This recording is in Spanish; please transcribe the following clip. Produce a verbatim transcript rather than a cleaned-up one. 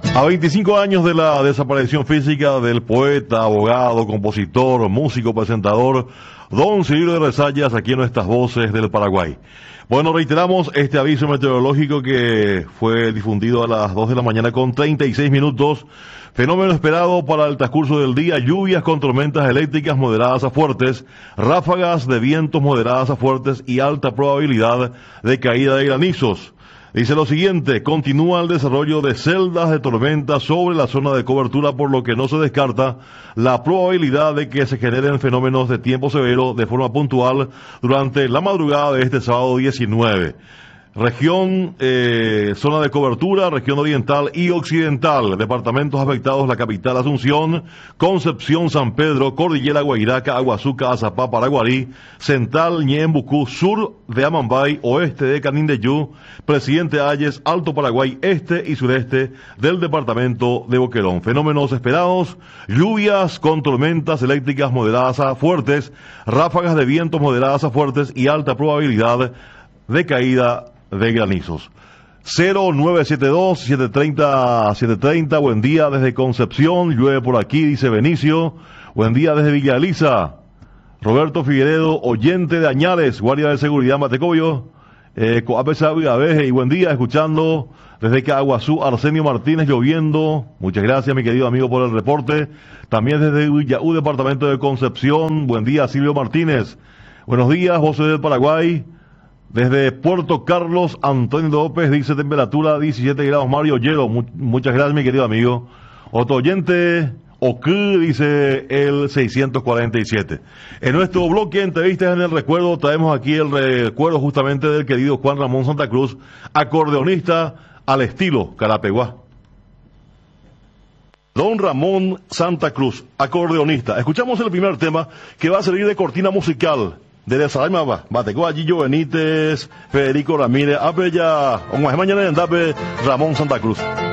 A veinticinco años de la desaparición física del poeta, abogado, compositor, músico, presentador, don Cirilo de Resallas, aquí en Nuestras Voces del Paraguay. Bueno, reiteramos este aviso meteorológico que fue difundido a las dos de la mañana con treinta y seis minutos. Fenómeno esperado para el transcurso del día: lluvias con tormentas eléctricas moderadas a fuertes, ráfagas de vientos moderadas a fuertes y alta probabilidad de caída de granizos. Dice lo siguiente: continúa el desarrollo de celdas de tormenta sobre la zona de cobertura, por lo que no se descarta la probabilidad de que se generen fenómenos de tiempo severo de forma puntual durante la madrugada de este sábado diecinueve. Región, eh, zona de cobertura, región oriental y occidental, departamentos afectados: la capital Asunción, Concepción, San Pedro, Cordillera Guairaca, Aguazuca, Azapá, Paraguarí, Central, Ñembucú, sur de Amambay, oeste de Canindeyú, Presidente Hayes, Alto Paraguay, este y sureste del departamento de Boquerón. Fenómenos esperados: lluvias con tormentas eléctricas moderadas a fuertes, ráfagas de vientos moderadas a fuertes y alta probabilidad de caída de granizos. Cero nueve siete dos, siete tres cero, siete tres cero, buen día desde Concepción, llueve por aquí, dice Benicio. Buen día desde Villa Elisa. Roberto Figueredo, oyente de Añales, guardia de seguridad Matecoyo, eh, y buen día, escuchando desde Caguazú, Arsenio Martínez, lloviendo. Muchas gracias, mi querido amigo, por el reporte. También desde Villaú, departamento de Concepción, buen día, Silvio Martínez. Buenos días, José del Paraguay. Desde Puerto Carlos, Antonio López dice temperatura diecisiete grados, Mario Hielo. Mu muchas gracias, mi querido amigo. Otro oyente, Oku, dice el seiscientos cuarenta y siete. En nuestro bloque de entrevistas en el recuerdo, traemos aquí el recuerdo justamente del querido Juan Ramón Santa Cruz, acordeonista al estilo Carapeguá. Don Ramón Santa Cruz, acordeonista. Escuchamos el primer tema que va a servir de cortina musical. De Desalaima, Batecoa, Gillo Benítez, Federico Ramírez, Ape ya, o mañana en Dape, Ramón Santa Cruz.